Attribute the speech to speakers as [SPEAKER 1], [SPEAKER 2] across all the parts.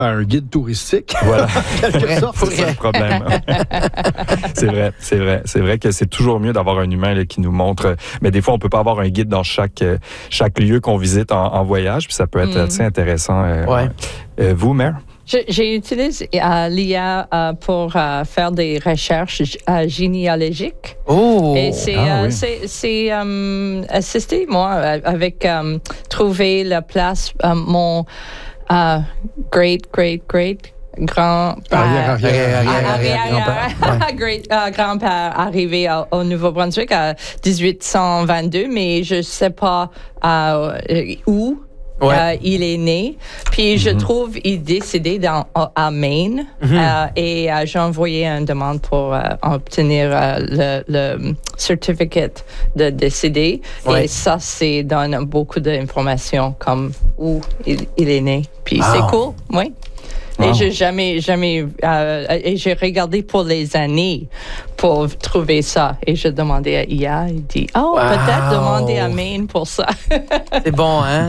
[SPEAKER 1] un guide touristique.
[SPEAKER 2] Voilà.
[SPEAKER 1] En quelque sorte.
[SPEAKER 2] C'est ça le problème. C'est vrai que c'est toujours mieux d'avoir un humain là, qui nous montre. Mais des fois, on peut pas avoir un guide dans chaque lieu qu'on visite en voyage, puis ça peut être assez intéressant. Vous, Mère?
[SPEAKER 3] J'ai utilisé l'IA pour faire des recherches généalogiques.
[SPEAKER 4] Oh!
[SPEAKER 3] Et c'est assisté, moi, avec trouver la place, mon great grand-père. Grand-père arrivé au Nouveau-Brunswick en 1822, mais je ne sais pas où. Il est né. Puis je trouve il est décédé à Maine. Et j'ai envoyé une demande pour obtenir le certificate de décédé. Et ça donne beaucoup d'informations comme où il est né. Puis c'est cool, oui. Wow. Et j'ai jamais et j'ai regardé pour les années pour trouver ça. Et j'ai demandé à IA, il dit peut-être demander à Maine pour ça.
[SPEAKER 4] C'est bon, hein?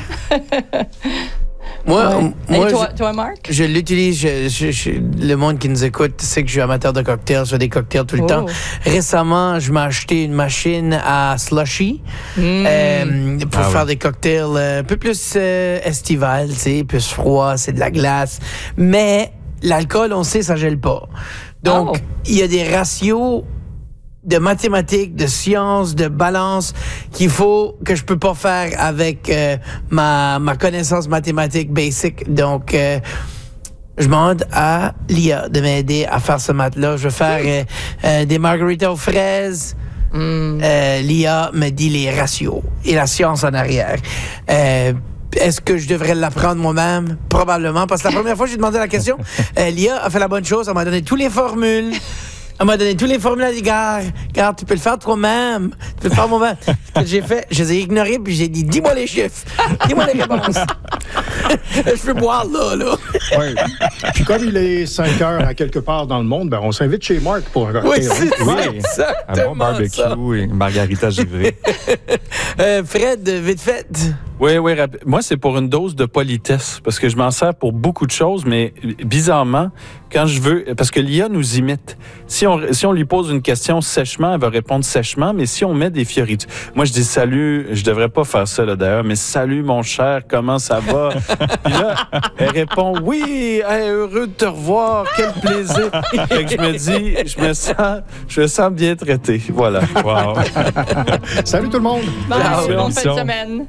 [SPEAKER 4] Moi,
[SPEAKER 3] toi, Marc?
[SPEAKER 4] Je l'utilise. Le monde qui nous écoute sait que je suis amateur de cocktails. Je fais des cocktails tout le temps. Récemment, je m'ai acheté une machine à slushy pour faire des cocktails un peu plus estival, tu sais, plus froid, c'est de la glace. Mais l'alcool, on sait, ça gèle pas. Donc, il y a des ratios de mathématiques, de sciences, de balance que je peux pas faire avec ma connaissance mathématique basic. Donc, je demande à l'IA de m'aider à faire ce maths-là. Je vais faire des margaritas aux fraises. L'IA me dit les ratios et la science en arrière. Est-ce que je devrais l'apprendre moi-même? Probablement, parce que la première fois que j'ai demandé la question, l'IA a fait la bonne chose. Elle m'a donné toutes les formules. Elle m'a donné tous les formules à l'égard. Regarde, tu peux le faire toi-même. Tu peux le faire moi-même. Ce que j'ai fait, je les ai ignorés, puis j'ai dit, dis-moi les chiffres. Dis-moi les réponses. Je peux boire là.
[SPEAKER 1] Oui. Puis comme il est 5 heures à quelque part dans le monde, on s'invite chez Marc pour un cocktail.
[SPEAKER 4] Oui, c'est exactement
[SPEAKER 2] un bon barbecue
[SPEAKER 4] ça.
[SPEAKER 2] Et une margarita givrée.
[SPEAKER 4] Fred, vite fait.
[SPEAKER 5] Oui, moi, c'est pour une dose de politesse, parce que je m'en sers pour beaucoup de choses, mais bizarrement, quand je veux... Parce que l'IA nous imite. Si on lui pose une question sèchement, elle va répondre sèchement, mais si on met des fioritures... Moi, je dis salut, je devrais pas faire ça, là, d'ailleurs, mais salut, mon cher, comment ça va? Puis là, elle répond, oui, heureux de te revoir, quel plaisir. Fait que je me dis, je me sens bien traité. Voilà. Wow.
[SPEAKER 1] Salut tout le monde.
[SPEAKER 3] Bye, bonne fin de semaine.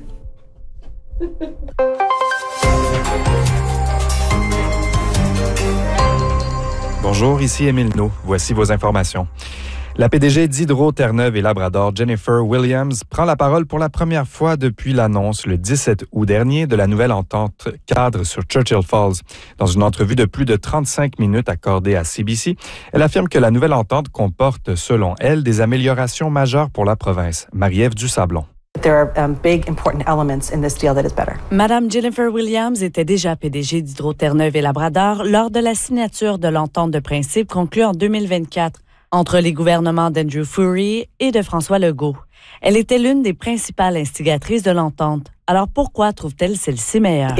[SPEAKER 2] Bonjour, ici Émile No. Voici vos informations. La PDG d'Hydro-Terre-Neuve et Labrador, Jennifer Williams, prend la parole pour la première fois depuis l'annonce le 17 août dernier de la nouvelle entente cadre sur Churchill Falls. Dans une entrevue de plus de 35 minutes accordée à CBC, elle affirme que la nouvelle entente comporte, selon elle, des améliorations majeures pour la province. Marie-Ève Dusablon.
[SPEAKER 6] Madame Jennifer Williams était déjà PDG d'Hydro-Terre-Neuve et Labrador lors de la signature de l'entente de principe conclue en 2024 entre les gouvernements d'Andrew Furey et de François Legault. Elle était l'une des principales instigatrices de l'entente. Alors pourquoi trouve-t-elle celle-ci meilleure?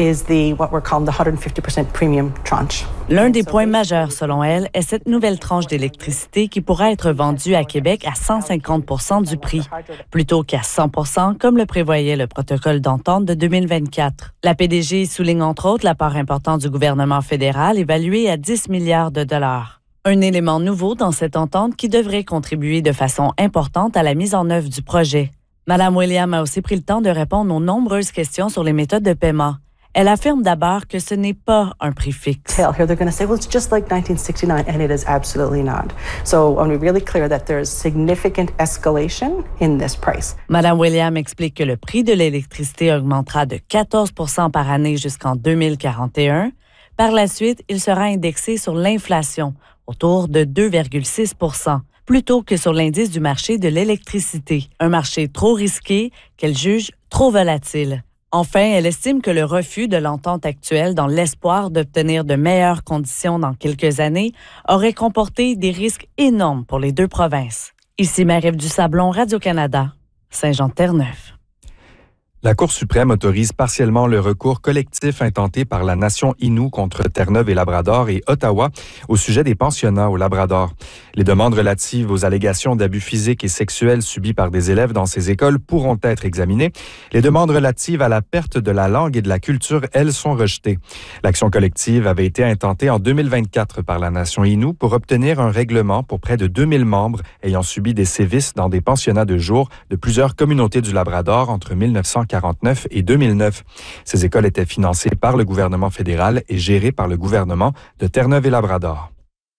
[SPEAKER 6] L'un des points majeurs, selon elle, est cette nouvelle tranche d'électricité qui pourra être vendue à Québec à 150 % du prix, plutôt qu'à 100 % comme le prévoyait le protocole d'entente de 2024. La PDG souligne entre autres la part importante du gouvernement fédéral évaluée à 10 milliards de dollars. Un élément nouveau dans cette entente qui devrait contribuer de façon importante à la mise en œuvre du projet. Mme Williams a aussi pris le temps de répondre aux nombreuses questions sur les méthodes de paiement. Elle affirme d'abord que ce n'est pas un prix fixe.
[SPEAKER 7] Here they're going to say, well, it's just like 1969, and it is absolutely not. So I want to be really clear that there is significant escalation in this price.
[SPEAKER 6] Mme Williams explique que le prix de l'électricité augmentera de 14 % par année jusqu'en 2041. Par la suite, il sera indexé sur l'inflation, autour de 2,6 %, plutôt que sur l'indice du marché de l'électricité, un marché trop risqué qu'elle juge trop volatile. Enfin, elle estime que le refus de l'entente actuelle dans l'espoir d'obtenir de meilleures conditions dans quelques années aurait comporté des risques énormes pour les deux provinces. Ici Marie-Ève Dusablon, Radio-Canada, Saint-Jean-de-Terre-Neuve.
[SPEAKER 2] La Cour suprême autorise partiellement le recours collectif intenté par la nation Innu contre Terre-Neuve et Labrador et Ottawa au sujet des pensionnats au Labrador. Les demandes relatives aux allégations d'abus physiques et sexuels subis par des élèves dans ces écoles pourront être examinées. Les demandes relatives à la perte de la langue et de la culture, elles, sont rejetées. L'action collective avait été intentée en 2024 par la nation Innu pour obtenir un règlement pour près de 2000 membres ayant subi des sévices dans des pensionnats de jour de plusieurs communautés du Labrador entre 1949 et 2009. Ces écoles étaient financées par le gouvernement fédéral et gérées par le gouvernement de Terre-Neuve et Labrador.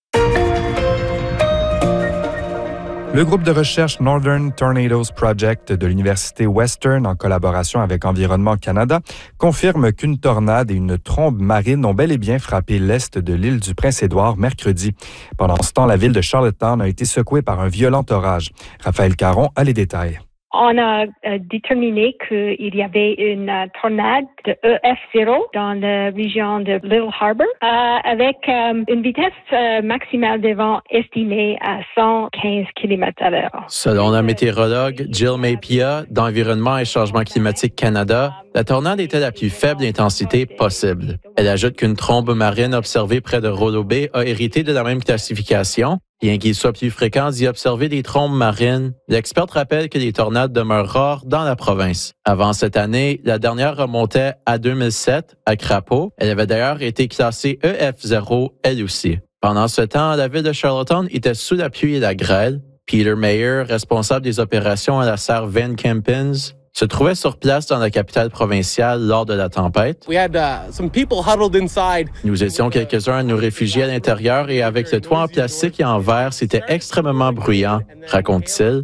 [SPEAKER 2] Le groupe de recherche Northern Tornadoes Project de l'Université Western, en collaboration avec Environnement Canada, confirme qu'une tornade et une trombe marine ont bel et bien frappé l'est de l'île du Prince-Édouard mercredi. Pendant ce temps, la ville de Charlottetown a été secouée par un violent orage. Raphaël Caron a les détails.
[SPEAKER 8] On a déterminé qu'il y avait une tornade de EF0 dans la région de Little Harbor avec une vitesse maximale de vent estimée à 115 km/h.
[SPEAKER 5] Selon la météorologue Jill Mapia d'Environnement et Changement climatique Canada, la tornade était la plus faible intensité possible. Elle ajoute qu'une trombe marine observée près de Rollo Bay a hérité de la même classification. Bien qu'il soit plus fréquent d'y observer des trombes marines, l'expert rappelle que les tornades demeurent rares dans la province. Avant cette année, la dernière remontait à 2007, à Crapaud. Elle avait d'ailleurs été classée EF0, elle aussi. Pendant ce temps, la ville de Charlottetown était sous la pluie et la grêle. Peter Mayer, responsable des opérations à la serre Van Kempins, se trouvait sur place dans la capitale provinciale lors de la tempête. Nous étions quelques-uns à nous réfugier à l'intérieur et avec le toit en plastique et en verre, c'était extrêmement bruyant, raconte-t-il.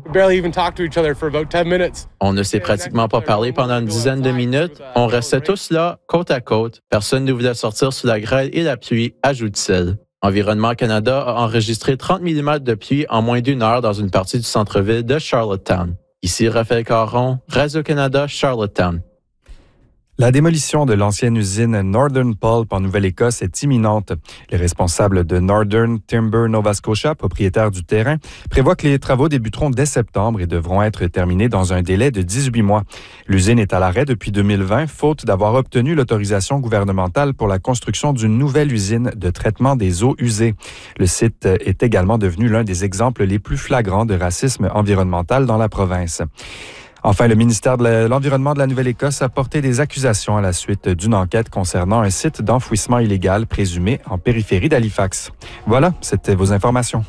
[SPEAKER 5] On ne s'est pratiquement pas parlé pendant une dizaine de minutes. On restait tous là, côte à côte. Personne ne voulait sortir sous la grêle et la pluie, ajoute-t-il. Environnement Canada a enregistré 30 mm de pluie en moins d'une heure dans une partie du centre-ville de Charlottetown. Ici Raphaël Caron, Radio-Canada, Charlottetown.
[SPEAKER 2] La démolition de l'ancienne usine Northern Pulp en Nouvelle-Écosse est imminente. Les responsables de Northern Timber Nova Scotia, propriétaires du terrain, prévoient que les travaux débuteront dès septembre et devront être terminés dans un délai de 18 mois. L'usine est à l'arrêt depuis 2020, faute d'avoir obtenu l'autorisation gouvernementale pour la construction d'une nouvelle usine de traitement des eaux usées. Le site est également devenu l'un des exemples les plus flagrants de racisme environnemental dans la province. Enfin, le ministère de l'Environnement de la Nouvelle-Écosse a porté des accusations à la suite d'une enquête concernant un site d'enfouissement illégal présumé en périphérie d'Halifax. Voilà, c'était vos informations.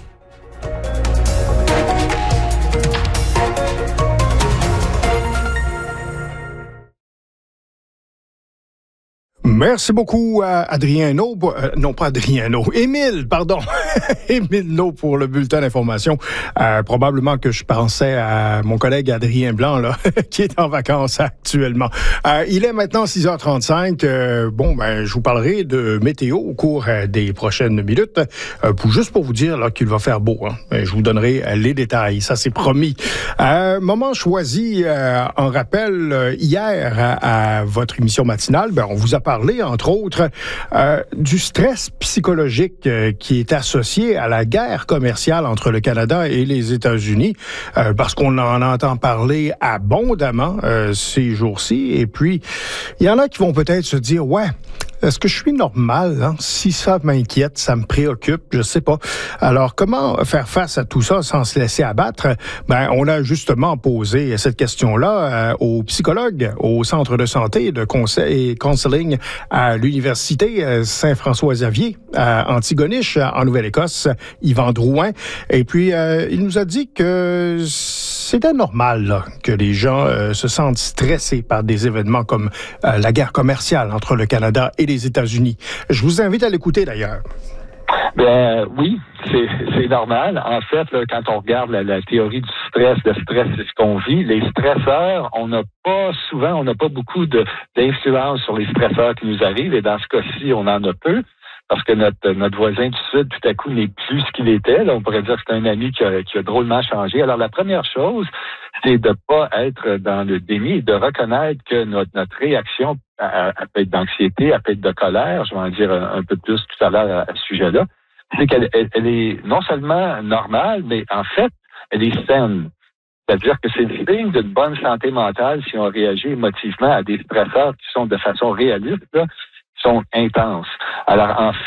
[SPEAKER 1] Merci beaucoup à Adrien No, non pas Adrien No, Émile, pardon, Émile No pour le bulletin d'information. Probablement que je pensais à mon collègue Adrien Blanc, là, qui est en vacances actuellement. Il est maintenant 6h35. Je vous parlerai de météo au cours des prochaines minutes, juste pour vous dire là, qu'il va faire beau. Hein. Je vous donnerai les détails, ça c'est promis. Moment choisi, en rappel, hier à votre émission matinale, on vous a parlé, entre autres, du stress psychologique qui est associé à la guerre commerciale entre le Canada et les États-Unis, parce qu'on en entend parler abondamment ces jours-ci. Et puis, il y en a qui vont peut-être se dire, ouais, est-ce que je suis normal? Hein? Si ça m'inquiète, ça me préoccupe, je sais pas. Alors, comment faire face à tout ça sans se laisser abattre? On a justement posé cette question-là aux psychologues au Centre de santé de conseil et counseling à l'Université Saint-François-Xavier à Antigonish, en Nouvelle-Écosse, Yvan Drouin. Et puis, il nous a dit que c'était normal là, que les gens se sentent stressés par des événements comme la guerre commerciale entre le Canada et les États-Unis. Je vous invite à l'écouter d'ailleurs.
[SPEAKER 9] Oui, c'est normal. En fait, là, quand on regarde la théorie du stress, le stress, c'est ce qu'on vit. Les stresseurs, on n'a pas beaucoup d'influence sur les stresseurs qui nous arrivent. Et dans ce cas-ci, on en a peu. Parce que notre voisin du Sud, tout à coup, n'est plus ce qu'il était. Là, on pourrait dire que c'est un ami qui a drôlement changé. Alors, la première chose, c'est de pas être dans le déni et de reconnaître que notre réaction, elle peut être d'anxiété, elle peut être de colère. Je vais en dire un peu plus tout à l'heure à ce sujet-là. C'est qu'elle est non seulement normale, mais en fait, elle est saine. C'est-à-dire que c'est le signe d'une bonne santé mentale si on réagit émotivement à des stresseurs qui sont de façon réaliste, là, qui sont intenses. Alors, en